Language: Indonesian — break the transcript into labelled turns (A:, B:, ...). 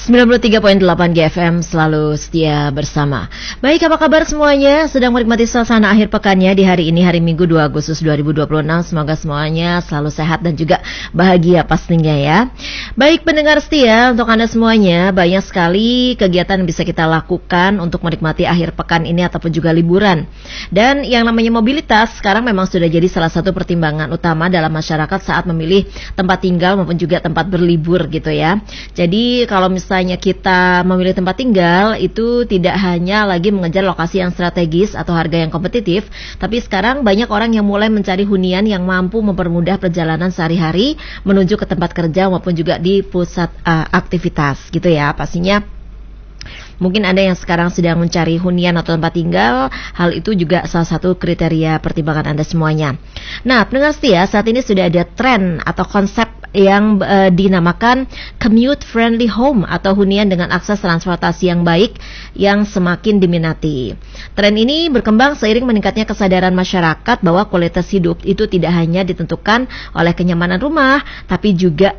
A: 93.8 GFM selalu setia bersama. Baik, apa kabar semuanya? Sedang menikmati suasana akhir pekannya di hari ini, hari Minggu 2 Agustus 2026. Semoga semuanya selalu sehat dan juga bahagia pastinya ya. Baik pendengar setia, untuk Anda semuanya banyak sekali kegiatan yang bisa kita lakukan untuk menikmati akhir pekan ini ataupun juga liburan. Dan yang namanya mobilitas sekarang memang sudah jadi salah satu pertimbangan utama dalam masyarakat saat memilih tempat tinggal maupun juga tempat berlibur gitu ya. Jadi kalau misalnya kita memilih tempat tinggal itu tidak hanya lagi mengejar lokasi yang strategis atau harga yang kompetitif, tapi sekarang banyak orang yang mulai mencari hunian yang mampu mempermudah perjalanan sehari-hari menuju ke tempat kerja maupun juga di pusat aktivitas gitu ya. Pastinya mungkin Anda yang sekarang sedang mencari hunian atau tempat tinggal, hal itu juga salah satu kriteria pertimbangan Anda semuanya. Nah, pendengar setia, saat ini sudah ada tren atau konsep yang dinamakan commute friendly home atau hunian dengan akses transportasi yang baik yang semakin diminati. Tren ini berkembang seiring meningkatnya kesadaran masyarakat bahwa kualitas hidup itu tidak hanya ditentukan oleh kenyamanan rumah, tapi juga